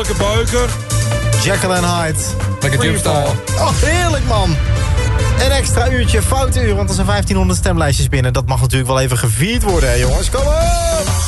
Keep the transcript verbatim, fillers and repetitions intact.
Vrolijke beuker. Jekyll and Hyde. Lekker Jumstar. Oh, heerlijk man. Een extra uurtje, foute uur, want er zijn vijftienhonderd stemlijstjes binnen. Dat mag natuurlijk wel even gevierd worden, hè, jongens. Kom op!